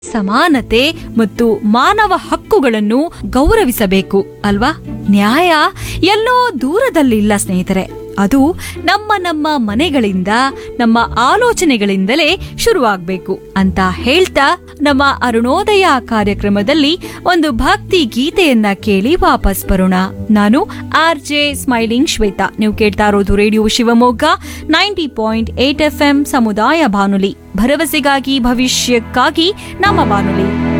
ಸಮಾನತೆ ಮತ್ತು ಮಾನವ ಹಕ್ಕುಗಳನ್ನು ಗೌರವಿಸಬೇಕು ಅಲ್ವಾ? ನ್ಯಾಯ ಎಲ್ಲೋ ದೂರದಲ್ಲಿಲ್ಲ ಸ್ನೇಹಿತರೆ, ಅದು ನಮ್ಮ ನಮ್ಮ ಮನೆಗಳಿಂದ, ನಮ್ಮ ಆಲೋಚನೆಗಳಿಂದಲೇ ಶುರುವಾಗಬೇಕು ಅಂತ ಹೇಳ್ತಾ ನಮ್ಮ ಅರುಣೋದಯ ಕಾರ್ಯಕ್ರಮದಲ್ಲಿ ಒಂದು ಭಕ್ತಿ ಗೀತೆಯನ್ನ ಕೇಳಿ ವಾಪಸ್ ಬರೋಣ. ನಾನು RJ ಸ್ಮೈಲಿಂಗ್ ಶ್ವೇತಾ. ನೀವು ಕೇಳ್ತಾ ಇರೋದು ರೇಡಿಯೋ ಶಿವಮೊಗ್ಗ 90.8 FM ಸಮುದಾಯ ಬಾನುಲಿ, ಭರವಸೆಗಾಗಿ ಭವಿಷ್ಯಕ್ಕಾಗಿ ನಮ್ಮ ಬಾನುಲಿ.